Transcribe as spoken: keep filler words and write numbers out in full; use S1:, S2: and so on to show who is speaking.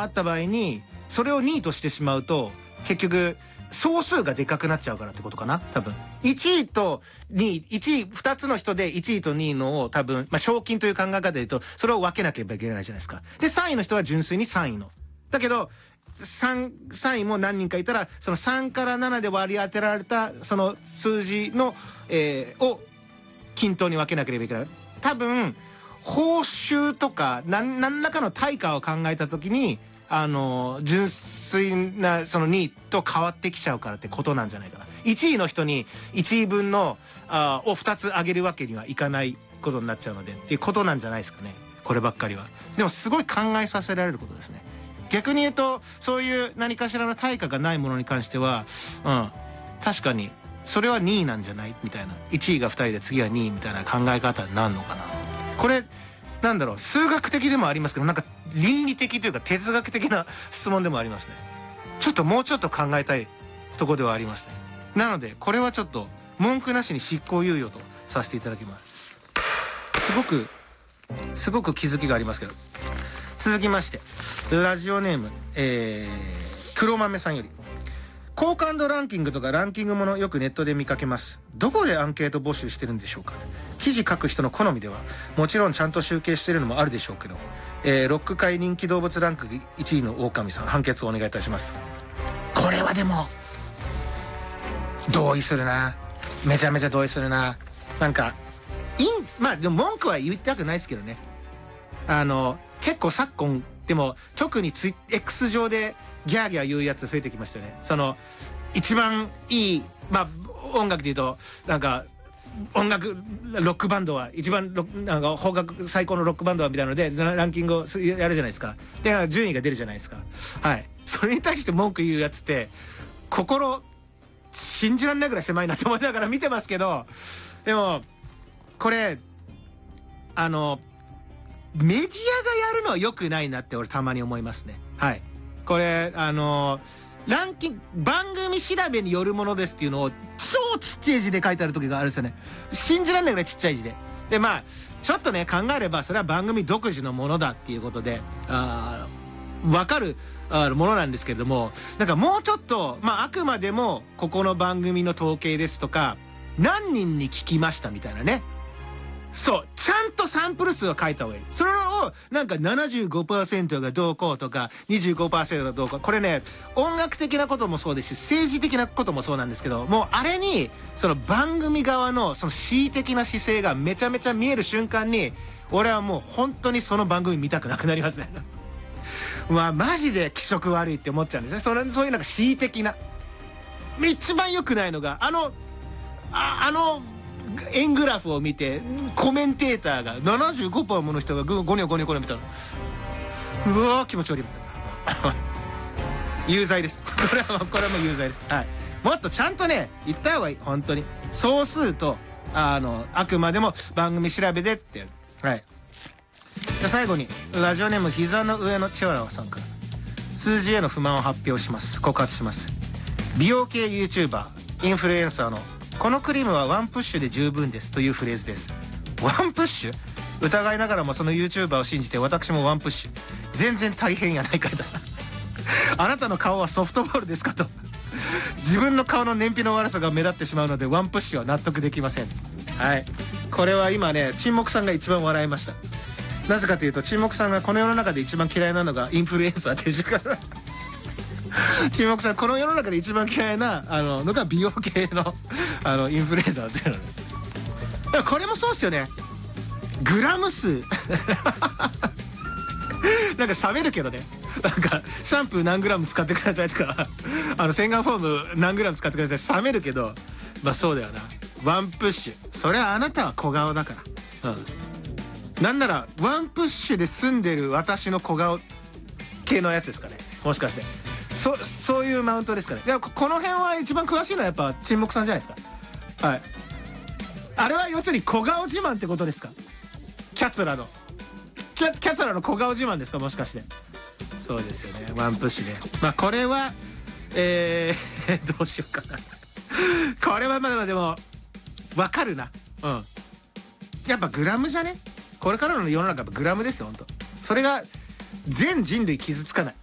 S1: あった場合にそれをにいとしてしまうと結局総数がでかくなっちゃうからってことかな多分。いちいとにい、いちい、ふたつの人でいちいとにいのを多分、まあ、賞金という考え方で言うとそれを分けなければいけないじゃないですか。でさんいの人は純粋にさんいのだけど3, さんいも何人かいたらそのさんからななで割り当てられたその数字の、えー、を均等に分けなければいけない。多分報酬とか何何らかの対価を考えた時にあの純粋なそのにいと変わってきちゃうからってことなんじゃないかな。いちいの人にいちいぶんのあをふたつ上げるわけにはいかないことになっちゃうのでっていうことなんじゃないですかねこればっかりは。でもすごい考えさせられることですね。逆に言うとそういう何かしらの対価がないものに関しては、うん、確かにそれはにいなんじゃないみたいな。いちいがふたりで次はにいみたいな考え方になるのかな。これなんだろう数学的でもありますけどなんか倫理的というか哲学的な質問でもありますね。ちょっともうちょっと考えたいところではありますね。なのでこれはちょっと文句なしに執行猶予とさせていただきます。すごくすごく気づきがありますけど。続きましてラジオネーム、えー、黒豆さんより好感度ランキングとかランキングものよくネットで見かけます。どこでアンケート募集してるんでしょうか。記事書く人の好みではもちろんちゃんと集計してるのもあるでしょうけど、えー、ロック界人気動物ランクいちいの狼さん判決をお願いいたします。これはでも同意するな。めちゃめちゃ同意するな。なんかいんまあでも文句は言いたくないですけどね。あの結構昨今でも特にツイ X 上でギャーギャー言うやつ増えてきましたよね。その一番いいまあ音楽で言うとなんか音楽ロックバンドは一番ロなんか邦楽最高のロックバンドはみたいなのでランキングをやるじゃないですか。で順位が出るじゃないですか。はい。それに対して文句言うやつって心信じられないぐらい狭いなと思いながら見てますけど、でもこれあのメディアがやるのは良くないなって俺たまに思いますね。はい。これあのランキング番組調べによるものですっていうのを超ちっちゃい字で書いてある時があるんですよね。信じられないぐらいちっちゃい字で。でまあちょっとね考えればそれは番組独自のものだっていうことであ分かるあものなんですけれども、なんかもうちょっとまああくまでもここの番組の統計ですとか何人に聞きましたみたいなね。そうちゃんとサンプル数を書いた方がいい。それをなんか ななじゅうごパーセント がどうこうとか にじゅうごパーセント がどうこう、これね音楽的なこともそうですし政治的なこともそうなんですけど、もうあれにその番組側のその恣意的な姿勢がめちゃめちゃ見える瞬間に俺はもう本当にその番組見たくなくなりますね。まあマジで気色悪いって思っちゃうんですね。それそういうなんか恣意的な一番良くないのがあのああの円グラフを見てコメンテーターが ななじゅうごパーセント もの人がゴニョゴニョゴニョみたいな、うわー気持ち悪いみたいな有罪です。これはこれはもう有罪です。はい。もっとちゃんとね言った方がいい。本当に総数とあのあくまでも番組調べでってやる。はい。じゃ最後にラジオネーム膝の上のチワワさんから数字への不満を発表します。告発します。美容系 YouTuber インフルエンサーのこのクリームはワンプッシュで十分ですというフレーズです。ワンプッシュ？疑いながらもその YouTuber を信じて私もワンプッシュ。全然大変やないかいとあなたの顔はソフトボールですかと自分の顔の燃費の悪さが目立ってしまうのでワンプッシュは納得できません。はい。これは今ね沈黙さんが一番笑いました。なぜかというと沈黙さんがこの世の中で一番嫌いなのがインフルエンサーでしょから沈黙さんこの世の中で一番嫌いなあののが美容系のあのインフルエンサーっていうのね。これもそうっすよね。グラム数なんか喋るけどね。なんかシャンプー何グラム使ってくださいとかあの洗顔フォーム何グラム使ってください冷めるけど、まあそうだよな。ワンプッシュそれはあなたは小顔だから、うん、なんならワンプッシュで住んでる私の小顔系のやつですかね、もしかして。そそういうマウントですかね。いやこの辺は一番詳しいのはやっぱ沈黙さんじゃないですか。はい。あれは要するに小顔自慢ってことですか。キャツラのキャキャツラの小顔自慢ですか、もしかして。そうですよね、ワンプッシュね。まあこれはえー、どうしようかなこれはまだまだでもわかるな。うん。やっぱグラムじゃね。これからの世の中はグラムですよ本当。それが全人類傷つかない。